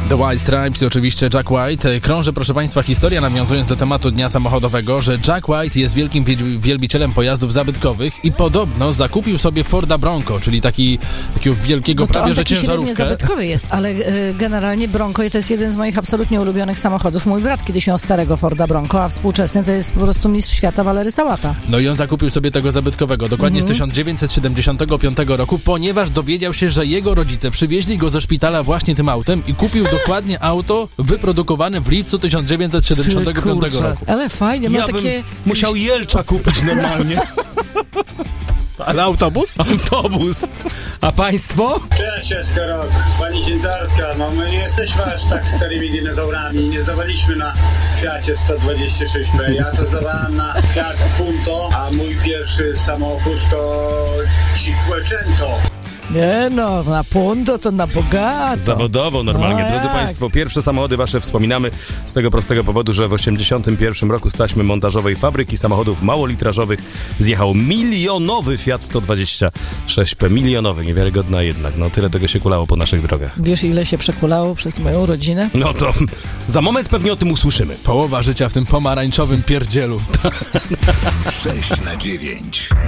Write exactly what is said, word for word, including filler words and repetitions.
The White Stripes i oczywiście Jack White. Krąży, proszę Państwa, historia, nawiązując do tematu dnia samochodowego, że Jack White jest wielkim wielbicielem pojazdów zabytkowych i podobno zakupił sobie Forda Bronco, czyli taki, takiego wielkiego, no to prawie on że taki ciężarówkę. średnio zabytkowy jest, ale y, generalnie Bronco to jest jeden z moich absolutnie ulubionych samochodów. Mój brat kiedyś miał starego Forda Bronco, a współczesny to jest po prostu mistrz świata Walery Sałata. No i on zakupił sobie tego zabytkowego, dokładnie mm-hmm. z tysiąc dziewięćset siedemdziesiątego piątego roku, ponieważ dowiedział się, że jego rodzice przywieźli go ze szpitala właśnie tym autem i kupił dokładnie auto wyprodukowane w lipcu tysiąc dziewięćset siedemdziesiątego piątego roku. Ale fajnie, ma ja takie... musiał Jelcza kupić normalnie. Ale autobus? Autobus. A państwo? Przyjacielska rok, pani Dziętarska, no my nie jesteśmy aż tak starymi dinozaurami, nie zdawaliśmy na Fiacie sto dwadzieścia sześć P. Ja to zdawałem na Fiat Punto, a mój pierwszy samochód to Cinquecento. Nie no, na punto to na bogato. Zawodowo normalnie. No Drodzy jak? Państwo, pierwsze samochody Wasze wspominamy z tego prostego powodu, że w osiemdziesiątym pierwszym roku z taśmy montażowej fabryki samochodów małolitrażowych zjechał milionowy Fiat sto dwadzieścia sześć P. Milionowy, niewiarygodna jednak. No tyle tego się kulało po naszych drogach. Wiesz, ile się przekulało przez moją rodzinę? No to za moment pewnie o tym usłyszymy. Połowa życia w tym pomarańczowym pierdzielu. sześć na dziewięć.